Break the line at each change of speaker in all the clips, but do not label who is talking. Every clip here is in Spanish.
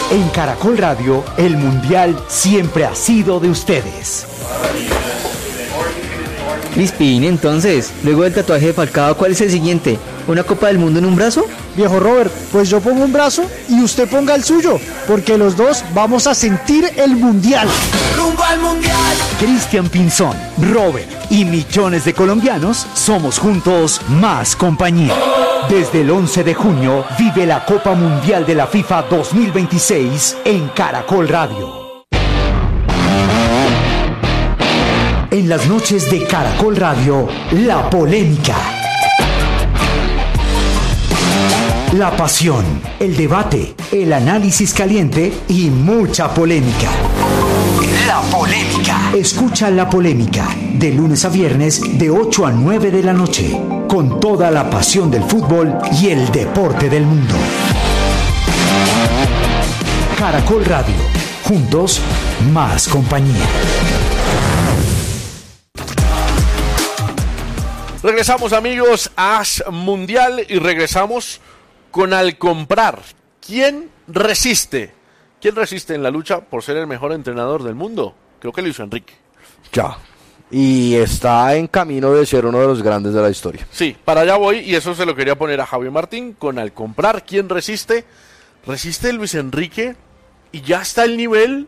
En Caracol Radio, el Mundial siempre ha sido de ustedes.
Crispín, entonces, luego del tatuaje de Falcao, ¿cuál es el siguiente? ¿Una Copa del Mundo en un brazo?
Viejo Robert, pues yo pongo un brazo y usted ponga el suyo, porque los dos vamos a sentir el Mundial.
¡Rumbo al Mundial! Cristian Pinzón, Robert y millones de colombianos somos juntos más compañía. Desde el 11 de junio vive la Copa Mundial de la FIFA 2026 en Caracol Radio. En las noches de Caracol Radio, la polémica. La pasión, el debate, el análisis caliente y mucha polémica. La polémica. Escucha La Polémica, de lunes a viernes de 8 a 9 de la noche, con toda la pasión del fútbol y el deporte del mundo. Caracol Radio, juntos, más compañía.
Regresamos, amigos, a As Mundial y regresamos con Al Comprar. ¿Quién resiste? ¿Quién resiste en la lucha por ser el mejor entrenador del mundo? Creo que Luis Enrique.
Ya. Y está en camino de ser uno de los grandes de la historia.
Sí, para allá voy y eso se lo quería poner a Javier Martín con Al Comprar. ¿Quién resiste? Resiste Luis Enrique y ya está el nivel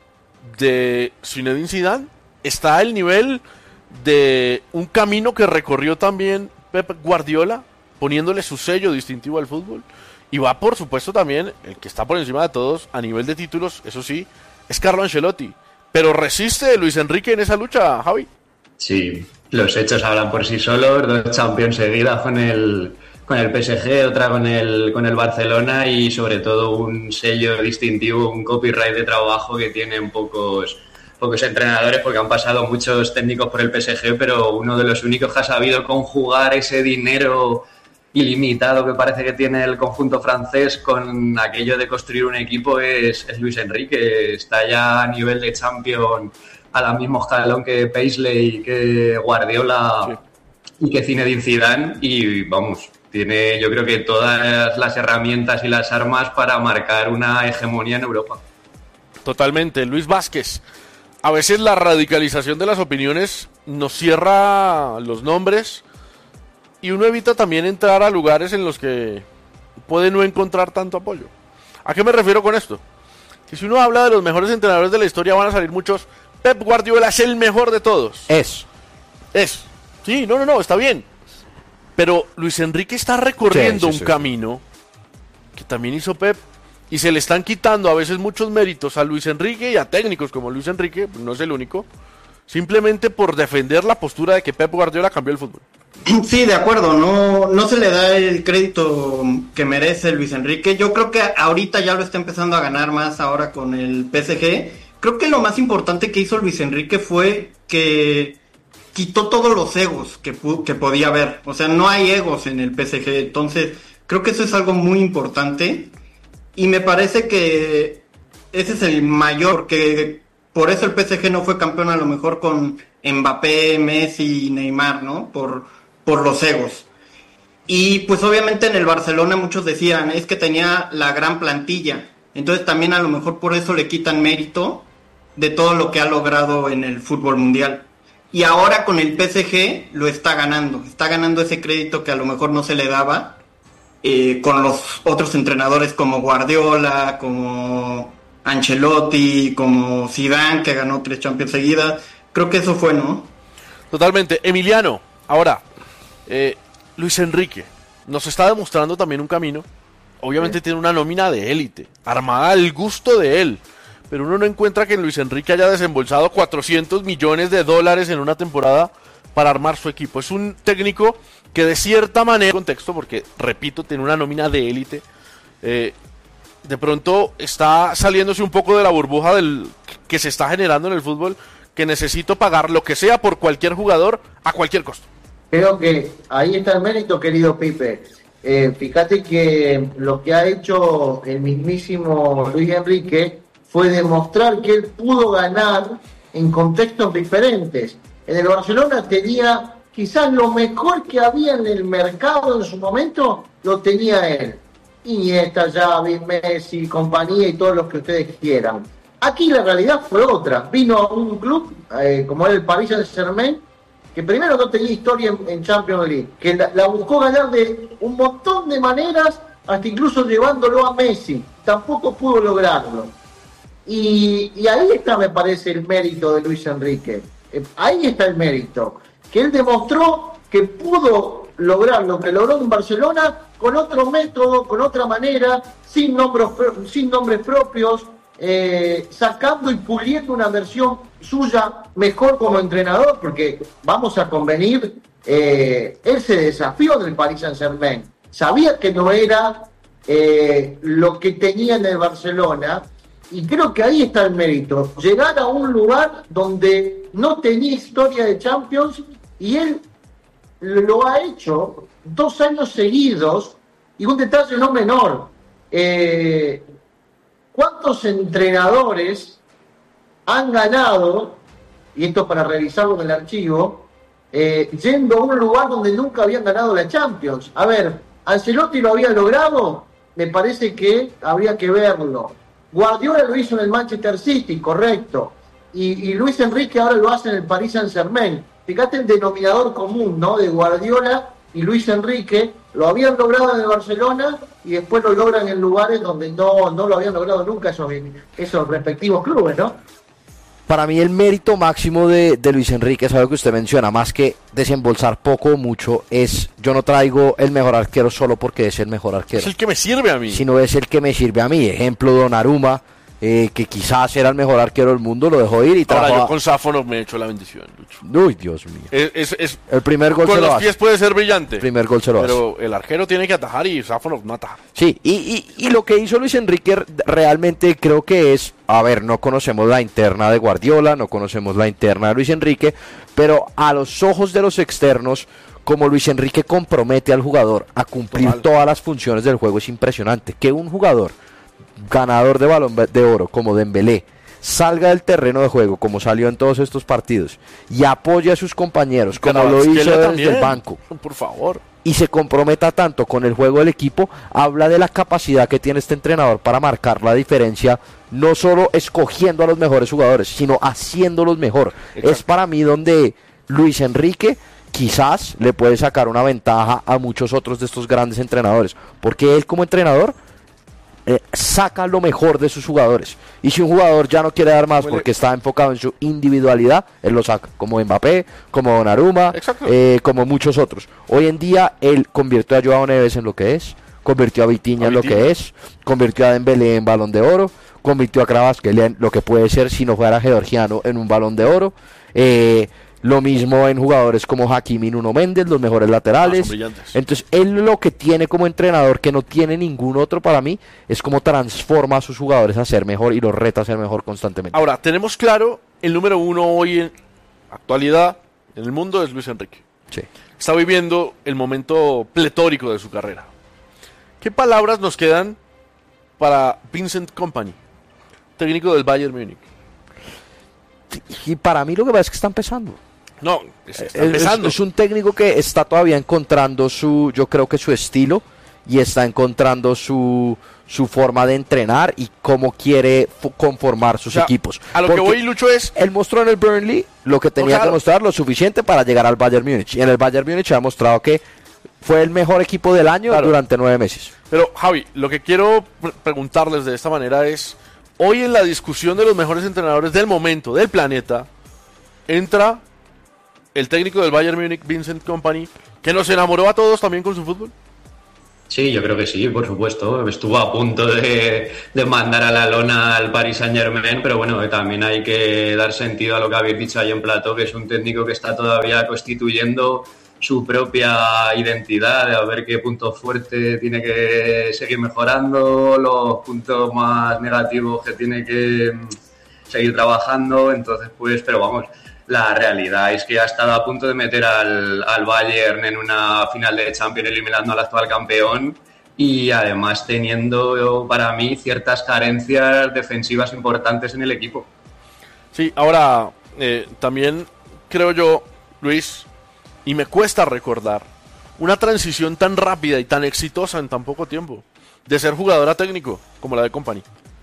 de Zinedine Zidane. Está el nivel de un camino que recorrió también Pep Guardiola, poniéndole su sello distintivo al fútbol. Y va, por supuesto, también el que está por encima de todos a nivel de títulos, eso sí, es Carlo Ancelotti. Pero resiste Luis Enrique en esa lucha, Javi.
Sí, los hechos hablan por sí solos. 2 Champions seguidas con el PSG, otra con el Barcelona y sobre todo un sello distintivo, un copyright de trabajo que tienen pocos entrenadores, porque han pasado muchos técnicos por el PSG, pero uno de los únicos que ha sabido conjugar ese dinero ilimitado que parece que tiene el conjunto francés con aquello de construir un equipo es Luis Enrique. Está ya a nivel de Champions, a la misma escalón que Paisley, que Guardiola, sí, y que Zinedine Zidane, y vamos, tiene, yo creo que todas las herramientas y las armas para marcar una hegemonía en Europa.
Totalmente. Luis Vázquez, a veces la radicalización de las opiniones nos cierra los nombres y uno evita también entrar a lugares en los que puede no encontrar tanto apoyo. ¿A qué me refiero con esto? Que si uno habla de los mejores entrenadores de la historia van a salir muchos. Pep Guardiola es el mejor de todos.
Es.
Sí, no, está bien. Pero Luis Enrique está recorriendo un camino que también hizo Pep. Y se le están quitando a veces muchos méritos a Luis Enrique y a técnicos como Luis Enrique, no es el único, simplemente por defender la postura de que Pep Guardiola cambió el fútbol.
Sí, de acuerdo, no se le da el crédito que merece Luis Enrique. Yo creo que ahorita ya lo está empezando a ganar más ahora con el PSG. Creo que lo más importante que hizo Luis Enrique fue que quitó todos los egos que podía haber. O sea, no hay egos en el PSG, entonces creo que eso es algo muy importante. Y me parece que ese es el mayor, que por eso el PSG no fue campeón a lo mejor con Mbappé, Messi y Neymar, ¿no? Por los egos. Y pues obviamente en el Barcelona muchos decían, es que tenía la gran plantilla. Entonces también a lo mejor por eso le quitan mérito de todo lo que ha logrado en el fútbol mundial. Y ahora con el PSG lo está ganando ese crédito que a lo mejor no se le daba. Con los otros entrenadores como Guardiola, como Ancelotti, como Zidane, que ganó 3 Champions seguidas. Creo que eso fue, ¿no?
Totalmente. Emiliano, ahora, Luis Enrique nos está demostrando también un camino. Obviamente tiene una nómina de élite, armada al gusto de él. Pero uno no encuentra que Luis Enrique haya desembolsado $400 millones en una temporada para armar su equipo. Es un técnico que de cierta manera, contexto, porque repito, tiene una nómina de élite, de pronto está saliéndose un poco de la burbuja que se está generando en el fútbol, que necesito pagar lo que sea por cualquier jugador a cualquier costo.
Creo que ahí está el mérito, querido Pipe. Fíjate que lo que ha hecho el mismísimo Luis Enrique fue demostrar que él pudo ganar en contextos diferentes. En el Barcelona tenía quizás lo mejor que había en el mercado en su momento, lo tenía él. Iniesta, Xavi, Messi, compañía y todos los que ustedes quieran. Aquí la realidad fue otra. Vino un club como era el Paris Saint-Germain, que primero no tenía historia en Champions League, que la buscó ganar de un montón de maneras, hasta incluso llevándolo a Messi. Tampoco pudo lograrlo. Y ahí está, me parece, el mérito de Luis Enrique. Ahí está el mérito. Que él demostró que pudo lograr lo que logró en Barcelona con otro método, con otra manera, sin nombres propios, sacando y puliendo una versión suya mejor como entrenador, porque vamos a convenir, él se desafió del Paris Saint-Germain. Sabía que no era lo que tenía en el Barcelona, y creo que ahí está el mérito. Llegar a un lugar donde no tenía historia de Champions, y él lo ha hecho 2 años seguidos, y un detalle no menor. ¿Cuántos entrenadores han ganado, y esto para revisarlo en el archivo, yendo a un lugar donde nunca habían ganado la Champions? A ver, ¿Ancelotti lo había logrado? Me parece que habría que verlo. Guardiola lo hizo en el Manchester City, correcto. Y Luis Enrique ahora lo hace en el Paris Saint-Germain. Fíjate el denominador común, ¿no? De Guardiola y Luis Enrique. Lo habían logrado en el Barcelona y después lo logran en lugares donde no lo habían logrado nunca esos respectivos clubes, ¿no?
Para mí el mérito máximo de Luis Enrique es algo que usted menciona, más que desembolsar poco o mucho, es: yo no traigo el mejor arquero solo porque es el mejor arquero.
Es el que me sirve a mí.
Sino es el que me sirve a mí. Ejemplo, Donnarumma, que quizás era el mejor arquero del mundo, lo dejó ir y trajo.
Ahora yo con Sáfonov me he hecho la bendición, Lucho.
Uy, Dios mío.
El
primer gol
con
se lo
los
hace.
pies puede ser brillante.
El primer gol se lo hace.
Pero el arquero tiene que atajar y Sáfonov no ataja.
Sí, y lo que hizo Luis Enrique realmente creo que es, a ver, no conocemos la interna de Guardiola, no conocemos la interna de Luis Enrique, pero a los ojos de los externos, como Luis Enrique compromete al jugador a cumplir todas las funciones del juego, es impresionante. Que un jugador ganador de Balón de Oro como Dembélé salga del terreno de juego como salió en todos estos partidos y apoye a sus compañeros como lo hizo desde el banco,
por favor,
y se comprometa tanto con el juego del equipo, habla de la capacidad que tiene este entrenador para marcar la diferencia, no solo escogiendo a los mejores jugadores, sino haciéndolos mejor. Exacto. Es para mí donde Luis Enrique quizás le puede sacar una ventaja a muchos otros de estos grandes entrenadores, porque él como entrenador saca lo mejor de sus jugadores, y si un jugador ya no quiere dar más porque está enfocado en su individualidad, él lo saca, como Mbappé, como Donnarumma, como muchos otros. Hoy en día él convirtió a Joao Neves en lo que es, convirtió a Vitinha en lo que es, convirtió a Dembélé en Balón de Oro, convirtió a Kvaratskhelia en lo que puede ser, si no fuera georgiano, en un Balón de Oro. Lo mismo en jugadores como Hakimi y Nuno Méndez, los mejores laterales. Entonces él lo que tiene como entrenador, que no tiene ningún otro para mí, es cómo transforma a sus jugadores a ser mejor y los reta a ser mejor constantemente.
Ahora, tenemos claro, el número uno hoy en actualidad en el mundo es Luis Enrique.
Sí.
Está viviendo el momento pletórico de su carrera. ¿Qué palabras nos quedan para Vincent Kompany, técnico del Bayern Múnich?
Y para mí lo que pasa es que está empezando.
No, está empezando.
Es un técnico que está todavía encontrando yo creo que su estilo, y está encontrando su forma de entrenar y cómo quiere conformar sus equipos.
A lo que voy, Lucho, es...
Él mostró en el Burnley lo que tenía que mostrar, lo suficiente para llegar al Bayern Múnich. Y en el Bayern Múnich ha mostrado que fue el mejor equipo del año durante 9 meses.
Pero, Javi, lo que quiero preguntarles de esta manera es... Hoy en la discusión de los mejores entrenadores del momento, del planeta, entra el técnico del Bayern Múnich, Vincent Kompany, que nos enamoró a todos también con su fútbol.
Sí, yo creo que sí, por supuesto. Estuvo a punto de mandar a la lona al Paris Saint-Germain, pero bueno, también hay que dar sentido a lo que habéis dicho ahí en plató, que es un técnico que está todavía constituyendo su propia identidad, a ver qué punto fuerte tiene que seguir mejorando, los puntos más negativos que tiene que seguir trabajando. Entonces, pues, pero vamos, la realidad es que ha estado a punto de meter al Bayern en una final de Champions eliminando al actual campeón, y además teniendo para mí ciertas carencias defensivas importantes en el equipo.
Sí, ahora también creo yo, Luis, y me cuesta recordar una transición tan rápida y tan exitosa en tan poco tiempo. de ser jugador a técnico, como la de Kompany.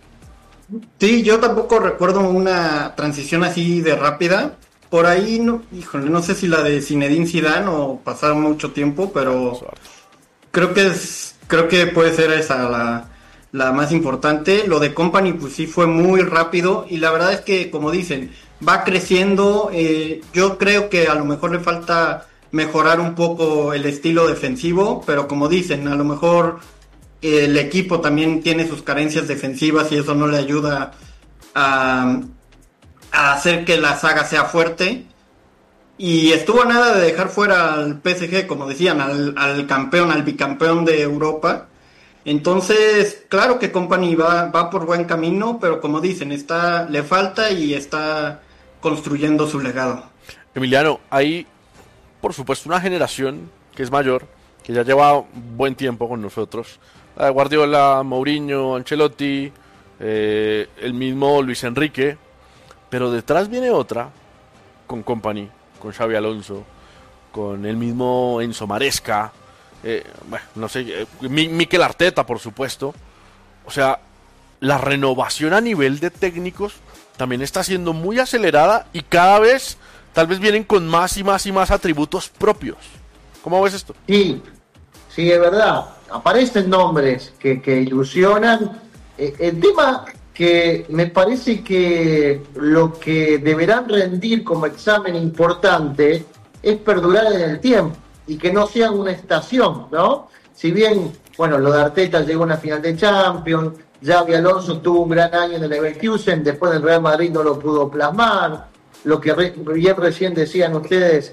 Sí, yo tampoco recuerdo una transición así de rápida. Por ahí, no, híjole, no sé si la de Zinedine Zidane o pasaron mucho tiempo, pero creo que puede ser esa la más importante. Lo de Kompany, pues sí fue muy rápido y la verdad es que, como dicen, va creciendo. Yo creo que a lo mejor le falta mejorar un poco el estilo defensivo, pero como dicen, a lo mejor el equipo también tiene sus carencias defensivas y eso no le ayuda a hacer que la saga sea fuerte. Y estuvo a nada de dejar fuera al PSG, como decían, al bicampeón de Europa. Entonces, claro que Kompany va por buen camino, pero como dicen, le falta y está construyendo su legado.
Emiliano, hay por supuesto una generación que es mayor, que ya lleva buen tiempo con nosotros. La de Guardiola, Mourinho, Ancelotti, el mismo Luis Enrique, pero detrás viene otra con Kompany, con Xabi Alonso, con el mismo Enzo Maresca, bueno, no sé, Mikel Arteta, por supuesto. O sea, la renovación a nivel de técnicos también está siendo muy acelerada y cada vez tal vez vienen con más y más y más atributos propios. ¿Cómo ves esto?
Sí, es verdad. Aparecen nombres que ilusionan. El tema que me parece que lo que deberán rendir como examen importante es perdurar en el tiempo y que no sean una estación, ¿no? Si bien, bueno, lo de Arteta llegó a una final de Champions, Xabi Alonso tuvo un gran año en el Leverkusen, después del Real Madrid no lo pudo plasmar, lo que bien recién decían ustedes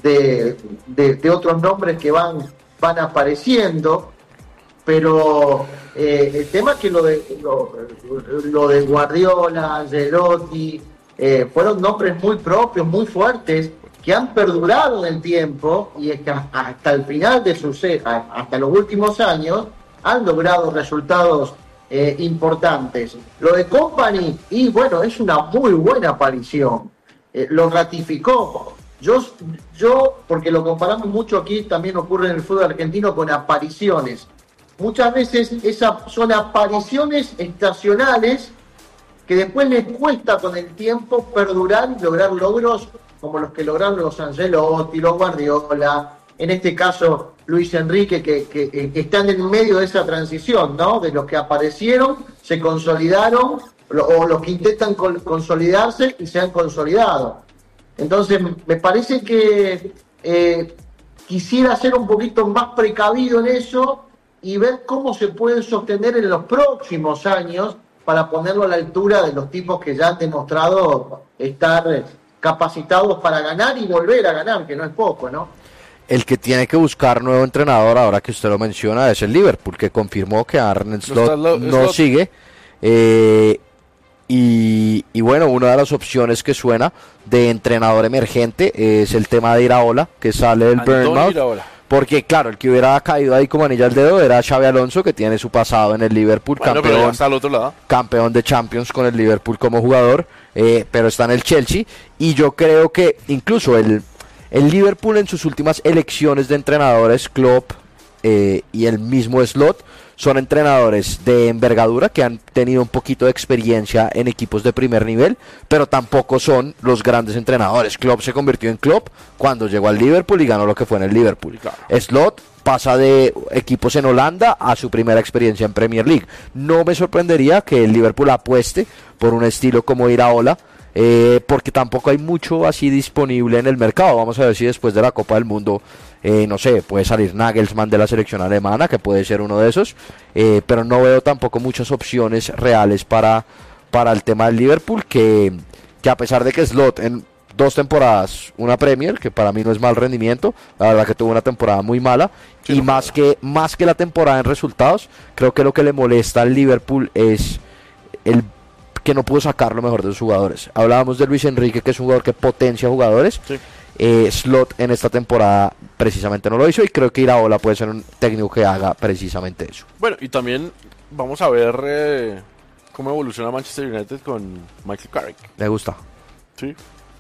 de otros nombres que van apareciendo, pero el tema es que lo de Guardiola, Ancelotti, fueron nombres muy propios, muy fuertes, que han perdurado en el tiempo y es que hasta el final de hasta los últimos años han logrado resultados importantes. Lo de Kompany, y bueno, es una muy buena aparición, lo ratificó. Yo, porque lo comparamos mucho aquí, también ocurre en el fútbol argentino con apariciones. Muchas veces son apariciones estacionales que después les cuesta con el tiempo perdurar y lograr logros como los que lograron los Ancelotti, los Guardiola, en este caso Luis Enrique, que están en medio de esa transición, ¿no? De los que aparecieron, se consolidaron, o los que intentan consolidarse y se han consolidado. Entonces, me parece que quisiera ser un poquito más precavido en eso y ver cómo se pueden sostener en los próximos años para ponerlo a la altura de los tipos que ya han demostrado estar capacitados para ganar y volver a ganar, que no es poco, ¿no?
El que tiene que buscar nuevo entrenador, ahora que usted lo menciona, es el Liverpool, que confirmó que Arne Slot no sigue. Y bueno, una de las opciones que suena de entrenador emergente es el tema de Iraola, que sale del Bournemouth. Porque claro, el que hubiera caído ahí como anilla al dedo era Xabi Alonso, que tiene su pasado en el Liverpool,
bueno, campeón, al otro lado.
Campeón de Champions con el Liverpool como jugador, pero está en el Chelsea. Y yo creo que incluso el Liverpool en sus últimas elecciones de entrenadores, Klopp y el mismo Slot, son entrenadores de envergadura que han tenido un poquito de experiencia en equipos de primer nivel, pero tampoco son los grandes entrenadores. Klopp se convirtió en Klopp cuando llegó al Liverpool y ganó lo que fue en el Liverpool. Claro. Slot pasa de equipos en Holanda a su primera experiencia en Premier League. No me sorprendería que el Liverpool apueste por un estilo como Iraola, porque tampoco hay mucho así disponible en el mercado. Vamos a ver si después de la Copa del Mundo no sé, puede salir Nagelsmann de la selección alemana, que puede ser uno de esos, pero no veo tampoco muchas opciones reales para el tema del Liverpool, que a pesar de que Slot en 2 temporadas, una Premier, que para mí no es mal rendimiento, la verdad que tuvo una temporada muy mala, sí, y más que la temporada en resultados, creo que lo que le molesta al Liverpool es el que no pudo sacar lo mejor de sus jugadores. Hablábamos de Luis Enrique, que es un jugador que potencia jugadores. Sí. Slot en esta temporada precisamente no lo hizo, y creo que Iraola puede ser un técnico que haga precisamente eso.
Bueno, y también vamos a ver cómo evoluciona Manchester United con Michael Carrick.
¿Le gusta?
Sí.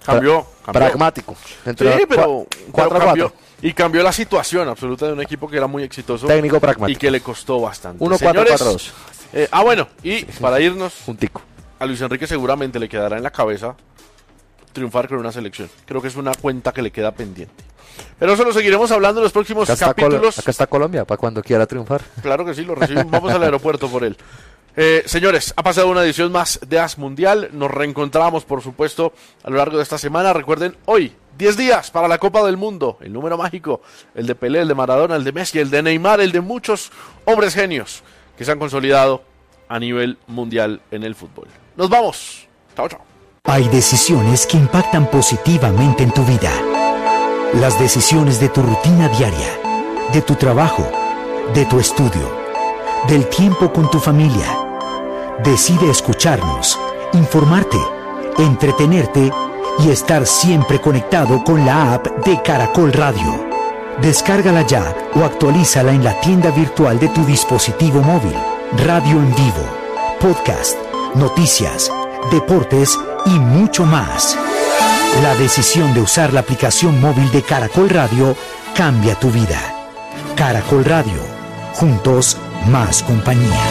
Cambió.
Pragmático.
Sí, pero
4-4.
Y cambió la situación absoluta de un equipo que era muy exitoso.
Técnico pragmático.
Y que le costó bastante.
1-4-4-2.
Bueno, y para irnos,
Un tico.
a Luis Enrique seguramente le quedará en la cabeza triunfar con una selección. Creo que es una cuenta que le queda pendiente. Pero eso lo seguiremos hablando en los próximos capítulos.
Acá está Colombia, para cuando quiera triunfar.
Claro que sí, lo recibimos. Vamos al aeropuerto por él. Señores, ha pasado una edición más de As Mundial. Nos reencontramos, por supuesto, a lo largo de esta semana. Recuerden, hoy, 10 días para la Copa del Mundo. El número mágico, el de Pelé, el de Maradona, el de Messi, el de Neymar, el de muchos hombres genios que se han consolidado a nivel mundial en el fútbol. Nos vamos. Chao, chao.
Hay decisiones que impactan positivamente en tu vida. Las decisiones de tu rutina diaria, de tu trabajo, de tu estudio, del tiempo con tu familia. Decide escucharnos, informarte, entretenerte y estar siempre conectado con la app de Caracol Radio. Descárgala ya o actualízala en la tienda virtual de tu dispositivo móvil. Radio en vivo, podcast, noticias, deportes y mucho más. La decisión de usar la aplicación móvil de Caracol Radio cambia tu vida. Caracol Radio, juntos más compañía.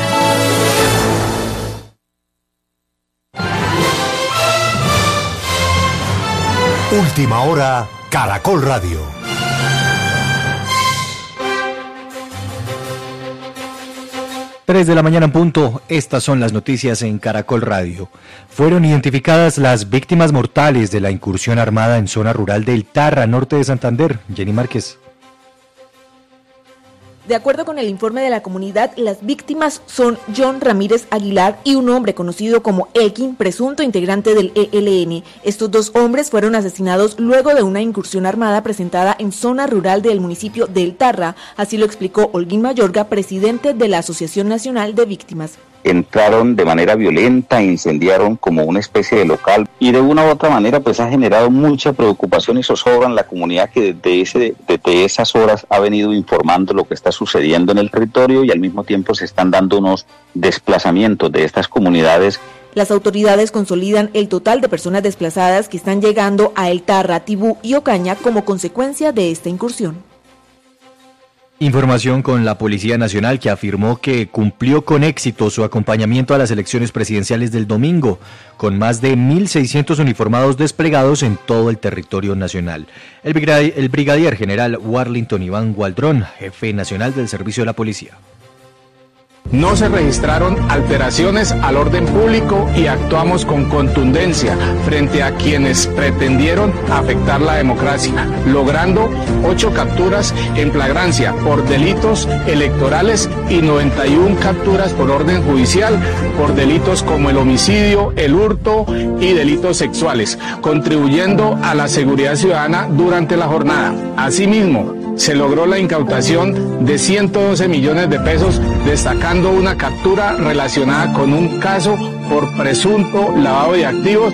Última hora, Caracol Radio.
Tres de la mañana en punto, estas son las noticias en Caracol Radio. Fueron identificadas las víctimas mortales de la incursión armada en zona rural del Tarra, norte de Santander. Jenny Márquez.
De acuerdo con el informe de la comunidad, las víctimas son John Ramírez Aguilar y un hombre conocido como Elkin, presunto integrante del ELN. Estos dos hombres fueron asesinados luego de una incursión armada presentada en zona rural del municipio del Tarra. Así lo explicó Holguín Mayorga, presidente de la Asociación Nacional de Víctimas.
Entraron de manera violenta, incendiaron como una especie de local y de una u otra manera pues ha generado mucha preocupación y zozobra en la comunidad que desde esas horas ha venido informando lo que está sucediendo en el territorio y al mismo tiempo se están dando unos desplazamientos de estas comunidades.
Las autoridades consolidan el total de personas desplazadas que están llegando a El Tarra, Tibú y Ocaña como consecuencia de esta incursión.
Información con la Policía Nacional, que afirmó que cumplió con éxito su acompañamiento a las elecciones presidenciales del domingo, con más de 1.600 uniformados desplegados en todo el territorio nacional. El brigadier general Warlington Iván Gualdrón, jefe nacional del Servicio de la Policía.
No se registraron alteraciones al orden público y actuamos con contundencia frente a quienes pretendieron afectar la democracia, logrando 8 capturas en flagrancia por delitos electorales y 91 capturas por orden judicial por delitos como el homicidio, el hurto y delitos sexuales, contribuyendo a la seguridad ciudadana durante la jornada. Asimismo, se logró la incautación de 112 millones de pesos, destacando una captura relacionada con un caso por presunto lavado de activos.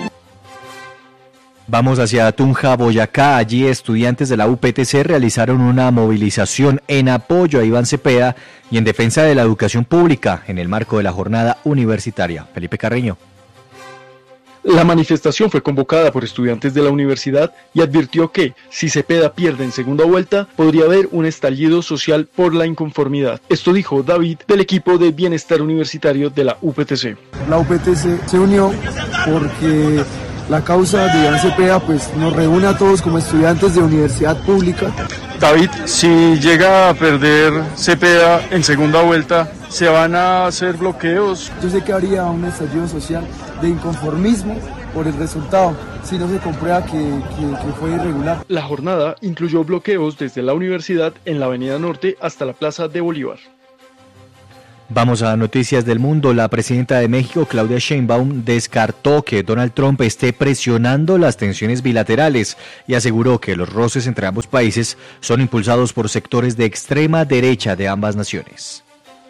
Vamos hacia Tunja, Boyacá. Allí estudiantes de la UPTC realizaron una movilización en apoyo a Iván Cepeda y en defensa de la educación pública en el marco de la jornada universitaria. Felipe Carreño.
La manifestación fue convocada por estudiantes de la universidad y advirtió que, si Cepeda pierde en segunda vuelta, podría haber un estallido social por la inconformidad. Esto dijo David, del equipo de bienestar universitario de la UPTC.
La UPTC se unió porque la causa de Iván Cepeda pues, nos reúne a todos como estudiantes de universidad pública.
David, si llega a perder Cepeda en segunda vuelta, ¿se van a hacer bloqueos?
Yo sé que habría un estallido social de inconformismo por el resultado, si no se comprueba que fue irregular.
La jornada incluyó bloqueos desde la universidad en la Avenida Norte hasta la Plaza de Bolívar.
Vamos a noticias del mundo. La presidenta de México, Claudia Sheinbaum, descartó que Donald Trump esté presionando las tensiones bilaterales y aseguró que los roces entre ambos países son impulsados por sectores de extrema derecha de ambas naciones.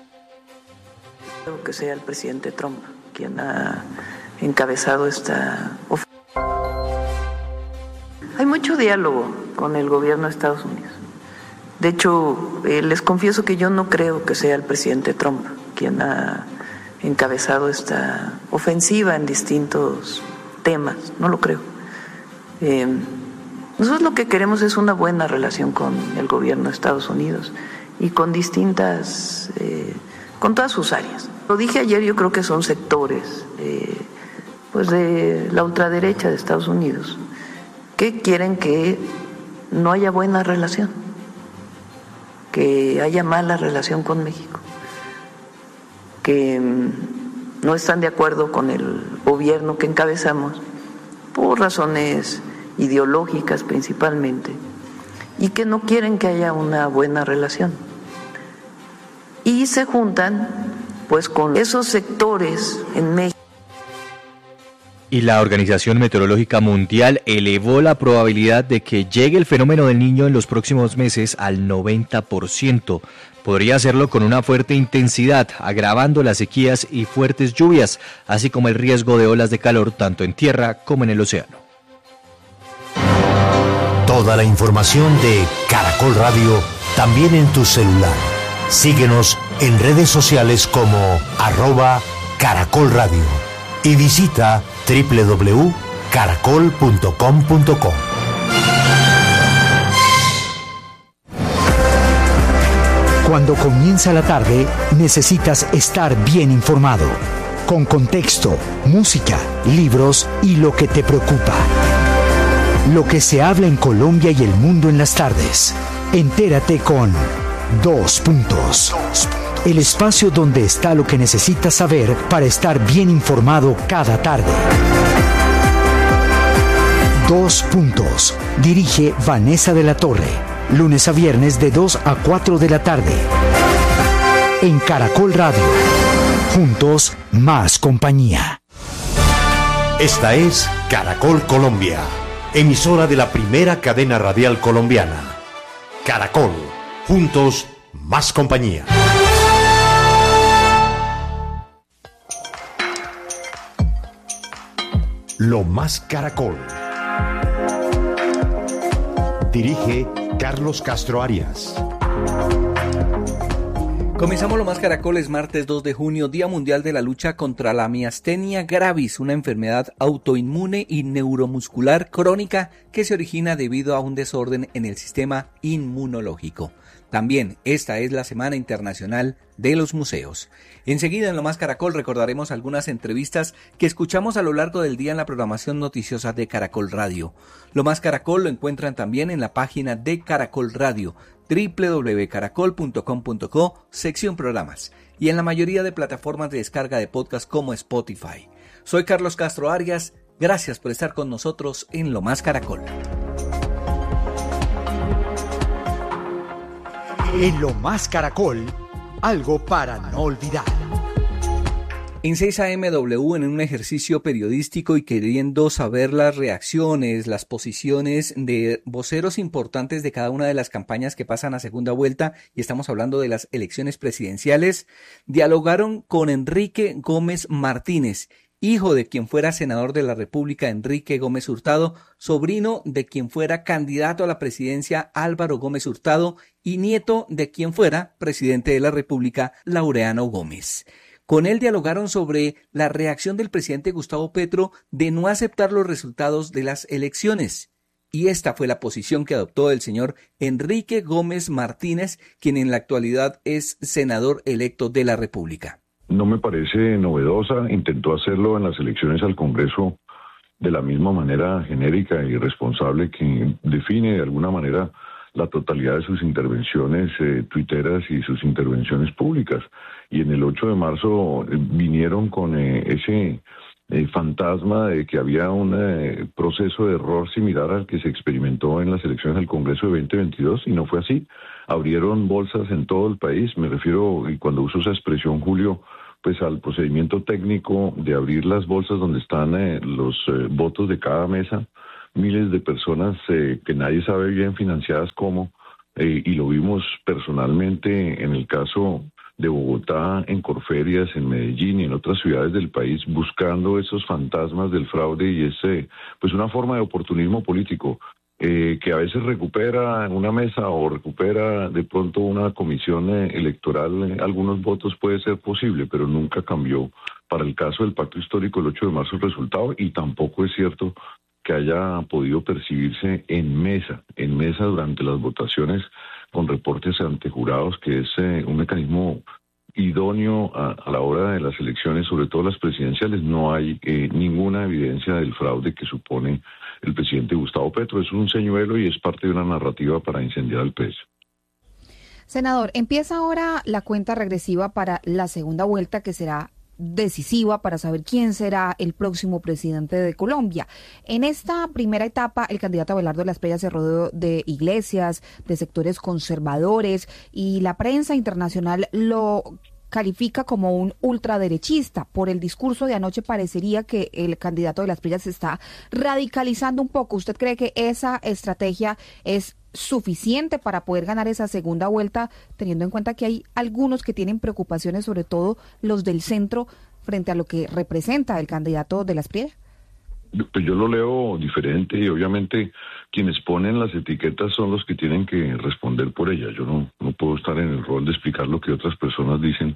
Creo que sea el presidente Trump quien ha encabezado esta ofensiva. Hay mucho diálogo con el gobierno de Estados Unidos. De hecho, les confieso que yo no creo que sea el presidente Trump quien ha encabezado esta ofensiva en distintos temas, no lo creo. Nosotros lo que queremos es una buena relación con el gobierno de Estados Unidos y con con todas sus áreas. Lo dije ayer, yo creo que son sectores pues de la ultraderecha de Estados Unidos que quieren que no haya buena relación, que haya mala relación con México, que no están de acuerdo con el gobierno que encabezamos por razones ideológicas principalmente, y que no quieren que haya una buena relación. Y se juntan pues con esos sectores en México.
Y la Organización Meteorológica Mundial elevó la probabilidad de que llegue el fenómeno del Niño en los próximos meses al 90%. Podría hacerlo con una fuerte intensidad, agravando las sequías y fuertes lluvias, así como el riesgo de olas de calor tanto en tierra como en el océano.
Toda la información de Caracol Radio también en tu celular. Síguenos en redes sociales como @Caracol Radio y visita www.caracol.com.co.
Cuando comienza la tarde, necesitas estar bien informado, con contexto, música, libros y lo que te preocupa. Lo que se habla en Colombia y el mundo en las tardes. Entérate con 2 Puntos. El espacio donde está lo que necesitas saber para estar bien informado cada tarde. 2 Puntos. Dirige Vanessa de la Torre. Lunes a viernes de 2 a 4 de la tarde. En Caracol Radio. Juntos, más compañía.
Esta es Caracol Colombia, emisora de la primera cadena radial colombiana. Caracol. Juntos, más compañía. Lo más Caracol. Dirige Carlos Castro Arias.
Comenzamos Lo Más Caracol, es martes 2 de junio, Día Mundial de la Lucha contra la Miastenia Gravis, una enfermedad autoinmune y neuromuscular crónica que se origina debido a un desorden en el sistema inmunológico. También esta es la Semana Internacional de los Museos. Enseguida en Lo Más Caracol recordaremos algunas entrevistas que escuchamos a lo largo del día en la programación noticiosa de Caracol Radio. Lo Más Caracol lo encuentran también en la página de Caracol Radio, www.caracol.com.co, sección programas, y en la mayoría de plataformas de descarga de podcast como Spotify. Soy Carlos Castro Arias, gracias por estar con nosotros en Lo Más Caracol.
En Lo Más Caracol, algo para no olvidar.
En 6AMW, en un ejercicio periodístico y queriendo saber las reacciones, las posiciones de voceros importantes de cada una de las campañas que pasan a segunda vuelta, y estamos hablando de las elecciones presidenciales, dialogaron con Enrique Gómez Martínez, hijo de quien fuera senador de la República Enrique Gómez Hurtado, sobrino de quien fuera candidato a la presidencia Álvaro Gómez Hurtado y nieto de quien fuera presidente de la República Laureano Gómez. Con él dialogaron sobre la reacción del presidente Gustavo Petro de no aceptar los resultados de las elecciones. Y esta fue la posición que adoptó el señor Enrique Gómez Martínez, quien en la actualidad es senador electo de la República.
No me parece novedosa, intentó hacerlo en las elecciones al Congreso de la misma manera genérica y responsable que define de alguna manera la totalidad de sus intervenciones tuiteras y sus intervenciones públicas. Y en el 8 de marzo vinieron con ese fantasma de que había un proceso de error similar al que se experimentó en las elecciones del Congreso de 2022, y no fue así. Abrieron bolsas en todo el país, me refiero, y cuando uso esa expresión, Julio, pues al procedimiento técnico de abrir las bolsas donde están los votos de cada mesa, miles de personas que nadie sabe bien financiadas cómo, y lo vimos personalmente en el caso de Bogotá, en Corferias, en Medellín y en otras ciudades del país, buscando esos fantasmas del fraude, y pues una forma de oportunismo político que a veces recupera una mesa o recupera de pronto una comisión electoral algunos votos, puede ser posible, pero nunca cambió para el caso del pacto histórico el 8 de marzo el resultado, y tampoco es cierto que haya podido percibirse en mesa durante las votaciones con reportes ante jurados, que es un mecanismo idóneo a la hora de las elecciones, sobre todo las presidenciales. No hay ninguna evidencia del fraude que supone el presidente Gustavo Petro. Es un señuelo y es parte de una narrativa para incendiar al PS.
Senador, empieza ahora la cuenta regresiva para la segunda vuelta, que será decisiva para saber quién será el próximo presidente de Colombia. En esta primera etapa, el candidato Abelardo de la Espriella se rodeó de iglesias, de sectores conservadores, y la prensa internacional lo califica como un ultraderechista. Por el discurso de anoche parecería que el candidato de la Espriella se está radicalizando un poco. ¿Usted cree que esa estrategia es suficiente para poder ganar esa segunda vuelta, teniendo en cuenta que hay algunos que tienen preocupaciones, sobre todo los del centro, frente a lo que representa el candidato de la Espriella?
Pues yo lo leo diferente, y obviamente quienes ponen las etiquetas son los que tienen que responder por ellas. Yo no puedo estar en el rol de explicar lo que otras personas dicen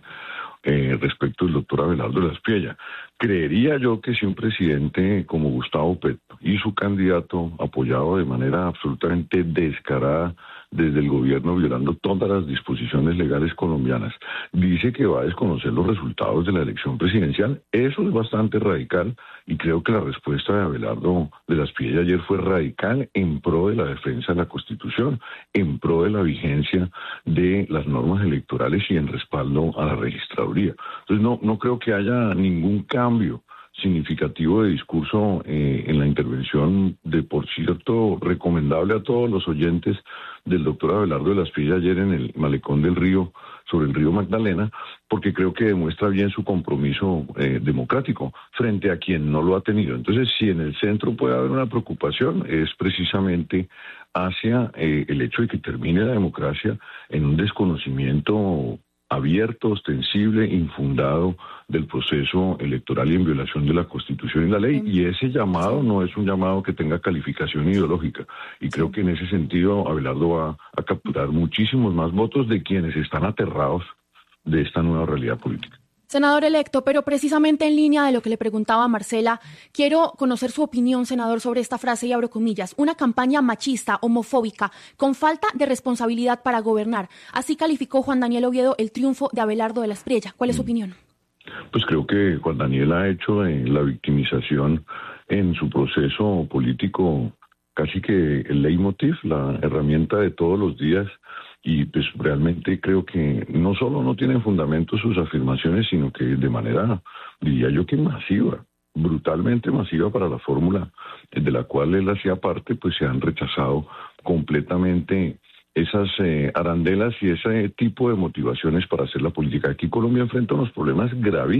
respecto del doctor Abelardo de la Espriella. Creería yo que si un presidente como Gustavo Petro y su candidato, apoyado de manera absolutamente descarada desde el gobierno, violando todas las disposiciones legales colombianas, dice que va a desconocer los resultados de la elección presidencial, eso es bastante radical, y creo que la respuesta de Abelardo de la Espriella ayer fue radical en pro de la defensa de la Constitución, en pro de la vigencia de las normas electorales y en respaldo a la registraduría. Entonces no creo que haya ningún cambio significativo de discurso en la intervención, de por cierto recomendable a todos los oyentes, del doctor Abelardo de la Espriella ayer en el malecón del río, sobre el río Magdalena, porque creo que demuestra bien su compromiso democrático frente a quien no lo ha tenido. Entonces, si en el centro puede haber una preocupación, es precisamente hacia el hecho de que termine la democracia en un desconocimiento abierto, ostensible, infundado del proceso electoral y en violación de la Constitución y la ley. Y ese llamado no es un llamado que tenga calificación ideológica. Y creo que en ese sentido Abelardo va a capturar muchísimos más votos de quienes están aterrados de esta nueva realidad política.
Senador electo, pero precisamente en línea de lo que le preguntaba Marcela, quiero conocer su opinión, senador, sobre esta frase, y abro comillas: una campaña machista, homofóbica, con falta de responsabilidad para gobernar. Así calificó Juan Daniel Oviedo el triunfo de Abelardo de la Espriella. ¿Cuál es su opinión?
Pues creo que Juan Daniel ha hecho la victimización en su proceso político casi que el leitmotiv, la herramienta de todos los días. Y pues realmente creo que no solo no tienen fundamento sus afirmaciones, sino que de manera, diría yo que masiva, brutalmente masiva para la fórmula de la cual él hacía parte, pues se han rechazado completamente esas arandelas y ese tipo de motivaciones para hacer la política. Aquí Colombia enfrenta unos problemas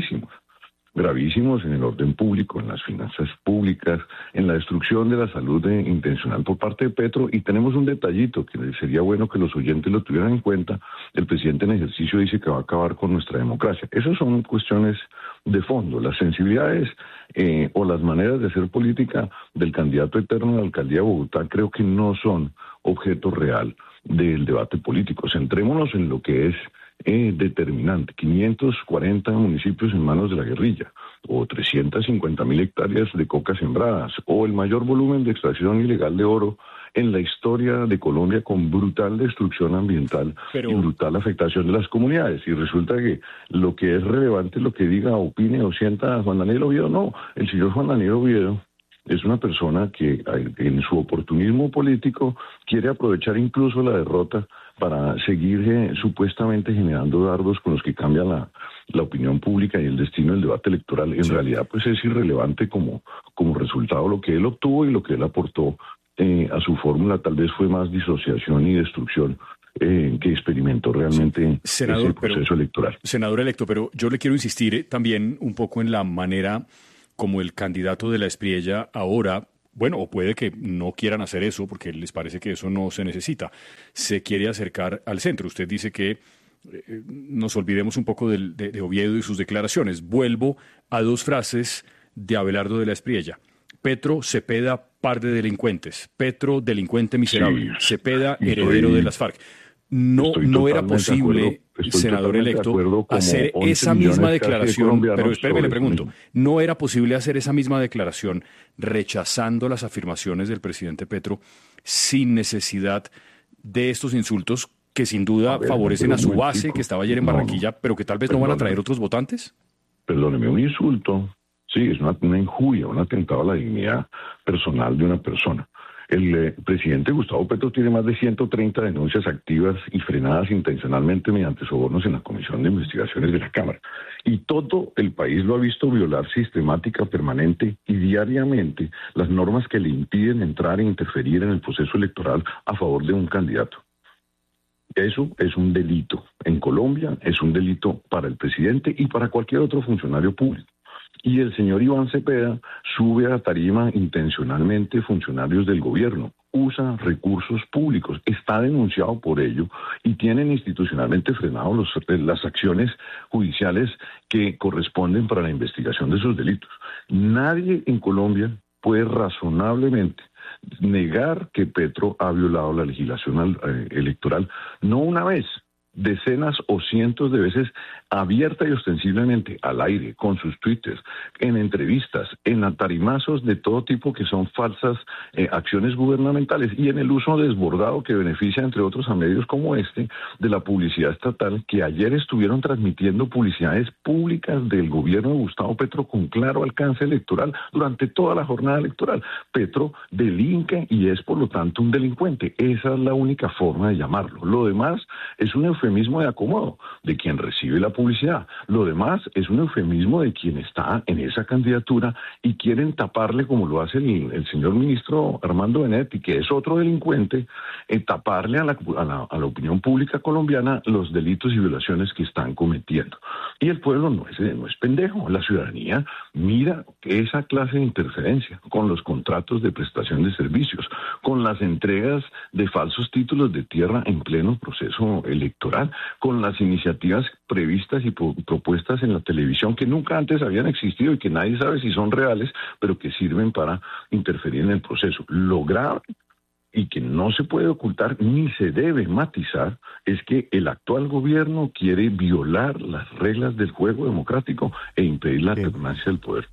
gravísimos en el orden público, en las finanzas públicas, en la destrucción de la salud intencional por parte de Petro. Y tenemos un detallito que sería bueno que los oyentes lo tuvieran en cuenta. El presidente en ejercicio dice que va a acabar con nuestra democracia. Esas son cuestiones de fondo. Las sensibilidades o las maneras de hacer política del candidato eterno a la alcaldía de Bogotá creo que no son objeto real del debate político. Centrémonos en lo que es determinante: 540 municipios en manos de la guerrilla, o 350.000 hectáreas de coca sembradas, o el mayor volumen de extracción ilegal de oro en la historia de Colombia, con brutal destrucción ambiental y brutal afectación de las comunidades. Y resulta que lo que es relevante es lo que diga, opine o sienta Juan Daniel Oviedo. No, el señor Juan Daniel Oviedo es una persona que en su oportunismo político quiere aprovechar incluso la derrota para seguir supuestamente generando dardos con los que cambia la opinión pública y el destino del debate electoral. En realidad, pues es irrelevante como resultado lo que él obtuvo y lo que él aportó a su fórmula. Tal vez fue más disociación y destrucción que experimentó realmente ese proceso electoral.
Senador electo, pero yo le quiero insistir también un poco en la manera como el candidato de la Espriella ahora, bueno, o puede que no quieran hacer eso porque les parece que eso no se necesita, se quiere acercar al centro. Usted dice que nos olvidemos un poco de Oviedo y sus declaraciones. Vuelvo a dos frases de Abelardo de la Espriella: Petro, Cepeda, par de delincuentes; Petro, delincuente miserable; Cepeda, heredero de las FARC. No era posible senador electo, hacer esa misma declaración, pero espéreme, le pregunto, ¿no era posible hacer esa misma declaración rechazando las afirmaciones del presidente Petro sin necesidad de estos insultos que sin duda favorecen a su base, que estaba ayer en Barranquilla, pero que tal vez no van a traer otros votantes?
Perdóneme, un insulto, sí, es una injuria, un atentado a la dignidad personal de una persona. El presidente Gustavo Petro tiene más de 130 denuncias activas y frenadas intencionalmente mediante sobornos en la Comisión de Investigaciones de la Cámara. Y todo el país lo ha visto violar sistemática, permanente y diariamente las normas que le impiden entrar e interferir en el proceso electoral a favor de un candidato. Eso es un delito. En Colombia es un delito para el presidente y para cualquier otro funcionario público. Y el señor Iván Cepeda sube a la tarima intencionalmente funcionarios del gobierno, usa recursos públicos, está denunciado por ello y tienen institucionalmente frenados las acciones judiciales que corresponden para la investigación de esos delitos. Nadie en Colombia puede razonablemente negar que Petro ha violado la legislación electoral, no una vez, decenas o cientos de veces, abierta y ostensiblemente al aire, con sus twitters, en entrevistas, en atarimazos de todo tipo que son falsas acciones gubernamentales y en el uso desbordado que beneficia, entre otros, a medios como este, de la publicidad estatal, que ayer estuvieron transmitiendo publicidades públicas del gobierno de Gustavo Petro con claro alcance electoral durante toda la jornada electoral. Petro delinque y es, por lo tanto, un delincuente. Esa es la única forma de llamarlo. Lo demás es un eufemismo de acomodo de quien recibe la publicidad. Lo demás es un eufemismo de quien está en esa candidatura y quieren taparle, como lo hace el señor ministro Armando Benedetti, que es otro delincuente, taparle a la opinión pública colombiana los delitos y violaciones que están cometiendo. Y el pueblo no es pendejo. La ciudadanía mira esa clase de interferencia con los contratos de prestación de servicios, con las entregas de falsos títulos de tierra en pleno proceso electoral, con las iniciativas previstas y propuestas en la televisión que nunca antes habían existido y que nadie sabe si son reales, pero que sirven para interferir en el proceso. Lo grave y que no se puede ocultar ni se debe matizar es que el actual gobierno quiere violar las reglas del juego democrático e impedir la alternancia del poder.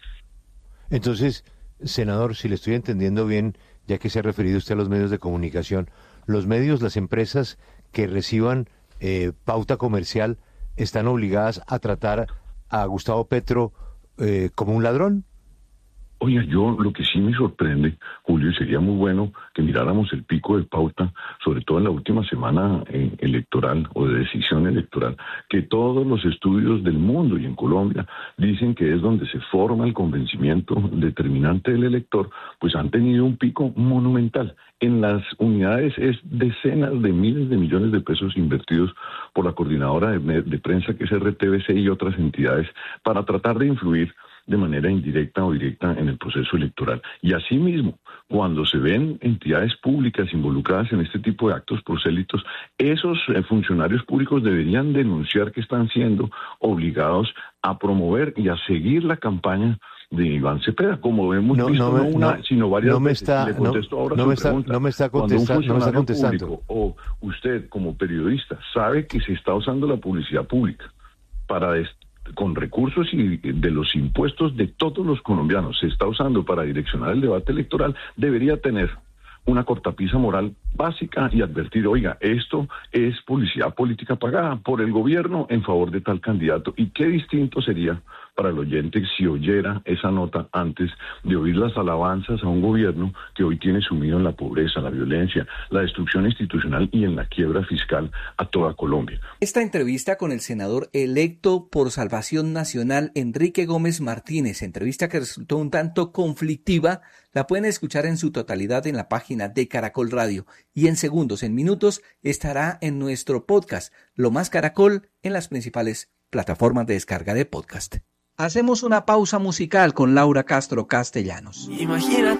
Entonces, senador, si le estoy entendiendo bien, ya que se ha referido usted a los medios de comunicación, los medios, las empresas que reciban pauta comercial están obligadas a tratar a Gustavo Petro como un ladrón.
Oiga, lo que sí me sorprende, Julio, y sería muy bueno que miráramos el pico de pauta, sobre todo en la última semana electoral o de decisión electoral, que todos los estudios del mundo y en Colombia dicen que es donde se forma el convencimiento determinante del elector, pues han tenido un pico monumental. En las unidades es decenas de miles de millones de pesos invertidos por la coordinadora de prensa, que es RTBC, y otras entidades, para tratar de influir de manera indirecta o directa en el proceso electoral. Y asimismo, cuando se ven entidades públicas involucradas en este tipo de actos prosélitos, esos funcionarios públicos deberían denunciar que están siendo obligados a promover y a seguir la campaña de Iván Cepeda, como hemos visto sino varias veces.
No me está contestando.
Público, o usted como periodista sabe que se está usando la publicidad pública para con recursos y de los impuestos de todos los colombianos, se está usando para direccionar el debate electoral, debería tener una cortapisa moral básica y advertir, oiga, esto es publicidad política pagada por el gobierno en favor de tal candidato. Y qué distinto sería para el oyente si oyera esa nota antes de oír las alabanzas a un gobierno que hoy tiene sumido en la pobreza, la violencia, la destrucción institucional y en la quiebra fiscal a toda Colombia.
Esta entrevista con el senador electo por Salvación Nacional, Enrique Gómez Martínez, entrevista que resultó un tanto conflictiva, la pueden escuchar en su totalidad en la página de Caracol Radio y en segundos, en minutos, estará en nuestro podcast, Lo Más Caracol, en las principales plataformas de descarga de podcast. Hacemos una pausa musical con Laura Castro Castellanos.
Imagina